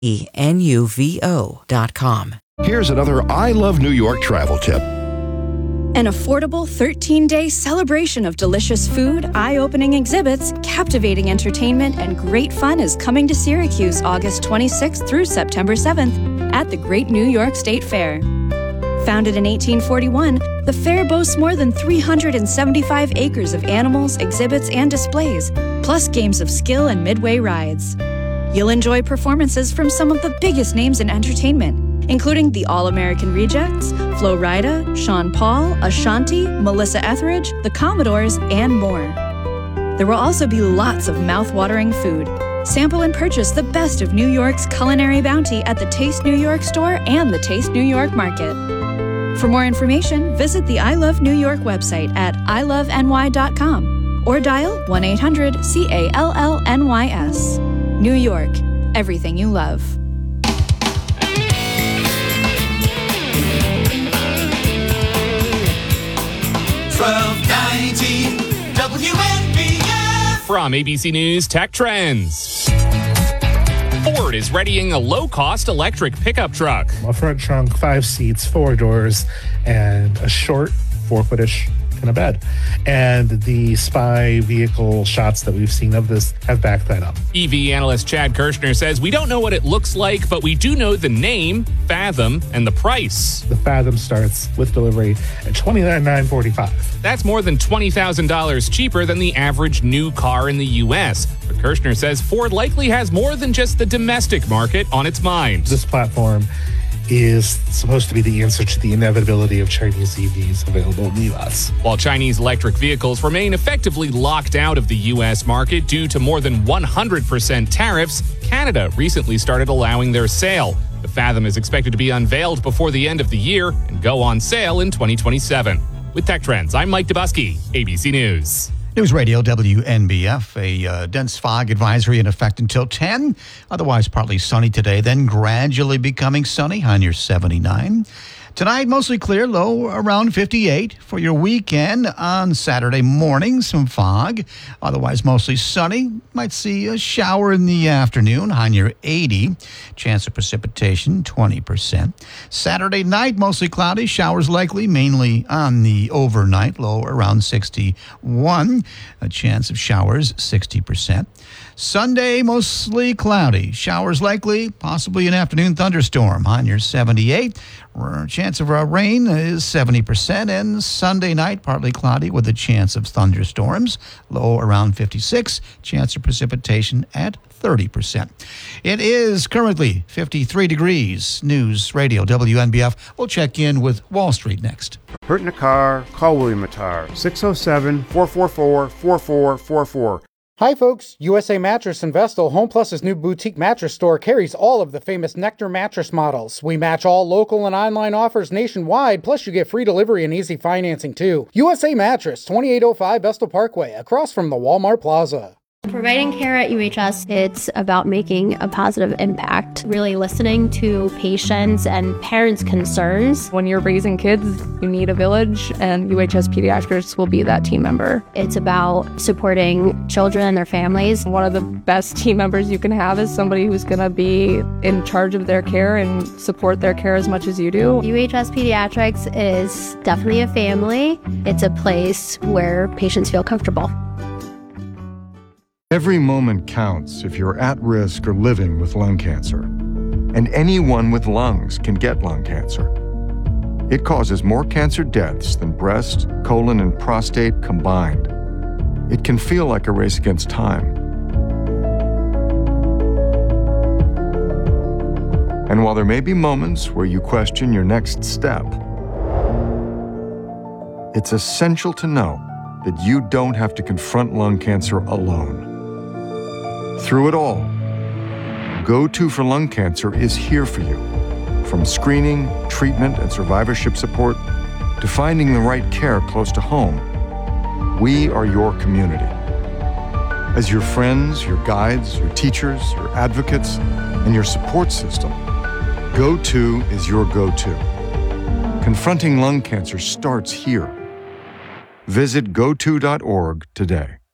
NUVO.com. Here's another I Love New York travel tip. An affordable 13-day celebration of delicious food, eye-opening exhibits, captivating entertainment, and great fun is coming to Syracuse August 26th through September 7th at the Great New York State Fair. Founded in 1841, the fair boasts more than 375 acres of animals, exhibits, and displays, plus games of skill and midway rides. You'll enjoy performances from some of the biggest names in entertainment, including the All-American Rejects, Flo Rida, Sean Paul, Ashanti, Melissa Etheridge, the Commodores, and more. There will also be lots of mouth-watering food. Sample and purchase the best of New York's culinary bounty at the Taste New York store and the Taste New York Market. For more information, visit the I Love New York website at iloveny.com or dial 1-800-CALLNYS. New York, everything you love. 1290 WNBF. From ABC News Tech Trends. Ford is readying a low-cost electric pickup truck. A front trunk, 5 seats, 4 doors, and a short 4-foot-ish kind of bed. And the spy vehicle shots that we've seen of this have backed that up. EV analyst Chad Kirshner says, "We don't know what it looks like, but we do know the name, Fathom, and the price." The Fathom starts with delivery at $29,945. That's more than $20,000 cheaper than the average new car in the U.S. But Kirshner says Ford likely has more than just the domestic market on its mind. This platform is supposed to be the answer to the inevitability of Chinese EVs available in the U.S. While Chinese electric vehicles remain effectively locked out of the U.S. market due to more than 100% tariffs, Canada recently started allowing their sale. The Fathom is expected to be unveiled before the end of the year and go on sale in 2027. With Tech Trends, I'm Mike Dubusky, ABC News. News Radio WNBF, a dense fog advisory in effect until 10. Otherwise partly sunny today, then gradually becoming sunny, high near 79. Tonight, mostly clear, low around 58. For your weekend, on Saturday morning, some fog. Otherwise, mostly sunny. Might see a shower in the afternoon, high near 80. Chance of precipitation, 20%. Saturday night, mostly cloudy. Showers likely, mainly on the overnight, low around 61. A chance of showers, 60%. Sunday, mostly cloudy. Showers likely, possibly an afternoon thunderstorm, high near 78. Chance of rain is 70%, and Sunday night, partly cloudy with a chance of thunderstorms, low around 56, chance of precipitation at 30%. It is currently 53 degrees. News Radio WNBF. We'll check in with Wall Street next. Hurt in a car? Call William Attar, 607-444-4444. Hi folks, USA Mattress in Vestal, Home Plus's new boutique mattress store carries all of the famous Nectar mattress models. We match all local and online offers nationwide, plus you get free delivery and easy financing too. USA Mattress, 2805 Vestal Parkway, across from the Walmart Plaza. Providing care at UHS, it's about making a positive impact, really listening to patients and parents' concerns. When you're raising kids, you need a village, and UHS Pediatrics will be that team member. It's about supporting children and their families. One of the best team members you can have is somebody who's going to be in charge of their care and support their care as much as you do. UHS Pediatrics is definitely a family. It's a place where patients feel comfortable. Every moment counts if you're at risk or living with lung cancer. And anyone with lungs can get lung cancer. It causes more cancer deaths than breast, colon, and prostate combined. It can feel like a race against time. And while there may be moments where you question your next step, it's essential to know that you don't have to confront lung cancer alone. Through it all, Go-To for Lung Cancer is here for you. From screening, treatment, and survivorship support to finding the right care close to home, we are your community. As your friends, your guides, your teachers, your advocates, and your support system, Go-To is your go-to. Confronting lung cancer starts here. Visit goto.org today.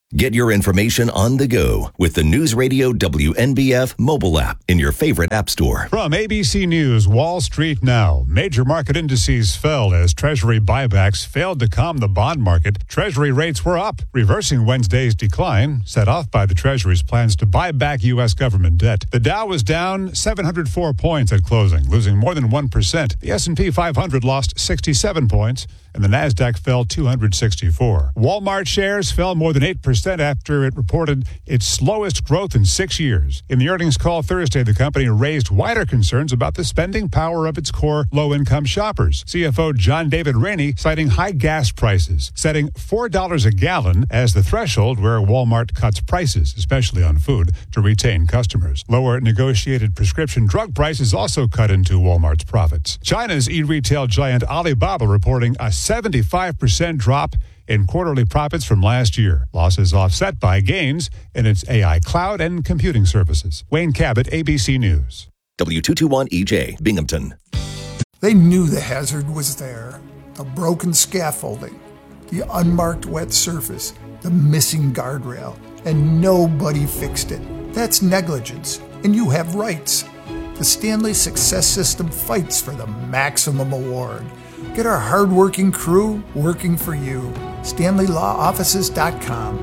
Get your information on the go with the News Radio WNBF mobile app in your favorite app store. From ABC News, Wall Street Now. Major market indices fell as Treasury buybacks failed to calm the bond market. Treasury rates were up, reversing Wednesday's decline, set off by the Treasury's plans to buy back U.S. government debt. The Dow was down 704 points at closing, losing more than 1%. The S&P 500 lost 67 points, and the Nasdaq fell 264. Walmart shares fell more than 8% after it reported its slowest growth in 6 years. In the earnings call Thursday, the company raised wider concerns about the spending power of its core low-income shoppers. CFO John David Rainey citing high gas prices, setting $4 a gallon as the threshold where Walmart cuts prices, especially on food, to retain customers. Lower negotiated prescription drug prices also cut into Walmart's profits. China's e-retail giant Alibaba reporting a 75% drop in quarterly profits from last year. Losses offset by gains in its AI cloud and computing services. Wayne Cabot, ABC News. W221EJ, Binghamton. They knew the hazard was there. The broken scaffolding, the unmarked wet surface, the missing guardrail, and nobody fixed it. That's negligence, and you have rights. The Stanley Success System fights for the maximum award. Get our hardworking crew working for you. StanleyLawOffices.com.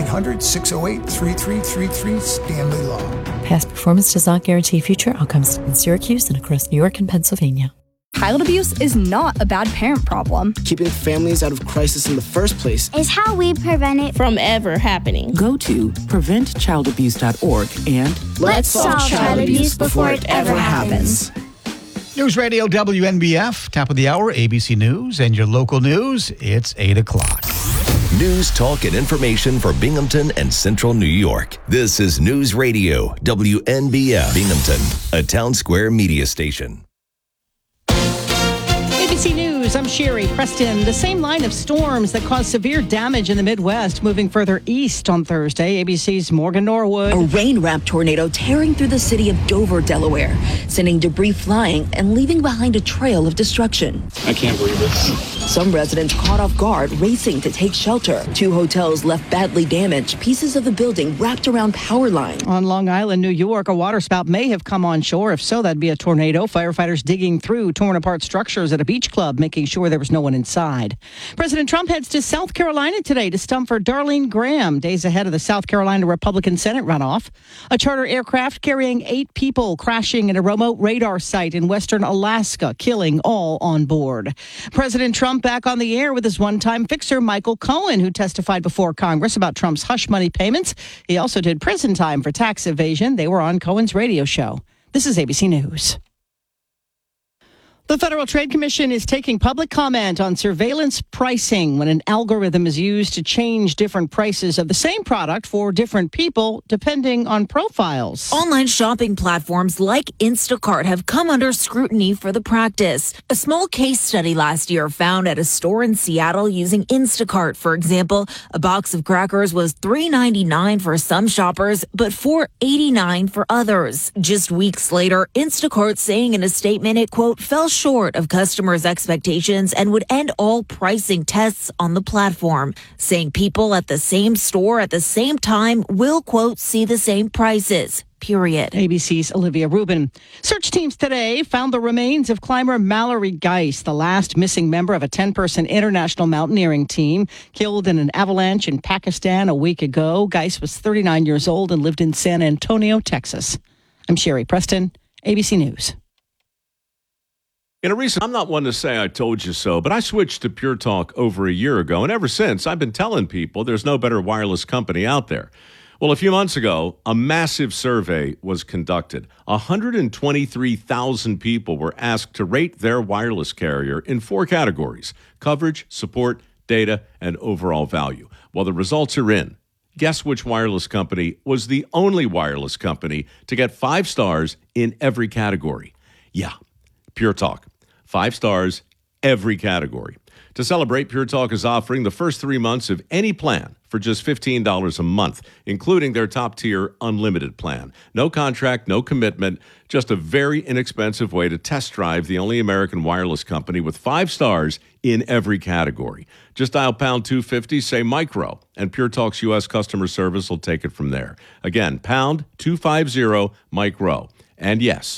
1-800-608-3333 Stanley Law. Past performance does not guarantee future outcomes in Syracuse and across New York and Pennsylvania. Child abuse is not a bad parent problem. Keeping families out of crisis in the first place is how we prevent it from ever happening. Go to preventchildabuse.org and let's solve child abuse before it ever happens. News Radio WNBF, top of the hour, ABC News, and your local news. It's 8 o'clock. News, talk, and information for Binghamton and Central New York. This is News Radio WNBF Binghamton, a Town Square media station. ABC News, I'm Sherry Preston. The same line of storms that caused severe damage in the Midwest moving further east on Thursday. ABC's Morgan Norwood. A rain-wrapped tornado tearing through the city of Dover, Delaware, sending debris flying and leaving behind a trail of destruction. I can't believe this. Some residents caught off guard, racing to take shelter. 2 hotels left badly damaged, pieces of the building wrapped around power lines. On Long Island, New York, a waterspout may have come on shore. If so, that'd be a tornado. Firefighters digging through torn apart structures at a beach club, making sure there was no one inside. President Trump heads to South Carolina today to stump for Darlene Graham, days ahead of the South Carolina Republican Senate runoff. A charter aircraft carrying 8 people crashing in a remote radar site in western Alaska, killing all on board. President Trump back on the air with his one-time fixer, Michael Cohen, who testified before Congress about Trump's hush money payments. He also did prison time for tax evasion. They were on Cohen's radio show. This is ABC News. The Federal Trade Commission is taking public comment on surveillance pricing when an algorithm is used to change different prices of the same product for different people depending on profiles. Online shopping platforms like Instacart have come under scrutiny for the practice. A small case study last year found at a store in Seattle using Instacart, for example, a box of crackers was $3.99 for some shoppers, but $4.89 for others. Just weeks later, Instacart saying in a statement it, quote, fell short of customers' expectations and would end all pricing tests on the platform, saying people at the same store at the same time will, quote, see the same prices. Period. ABC's Olivia Rubin. Search teams today found the remains of climber Mallory Geis, the last missing member of a 10-person international mountaineering team, killed in an avalanche in Pakistan a week ago. Geis was 39 years old and lived in San Antonio, Texas. I'm Sherry Preston, ABC News. In a recent, I'm not one to say I told you so, but I switched to Pure Talk over a year ago, and ever since, I've been telling people there's no better wireless company out there. Well, a few months ago, a massive survey was conducted. 123,000 people were asked to rate their wireless carrier in 4 categories: coverage, support, data, and overall value. Well, the results are in. Guess which wireless company was the only wireless company to get 5 stars in every category? Yeah, Pure Talk. 5 stars, every category. To celebrate, Pure Talk is offering the first 3 months of any plan for just $15 a month, including their top-tier unlimited plan. No contract, no commitment, just a very inexpensive way to test drive the only American wireless company with 5 stars in every category. Just dial pound 250, say micro, and Pure Talk's U.S. customer service will take it from there. Again, pound 250 micro. And yes,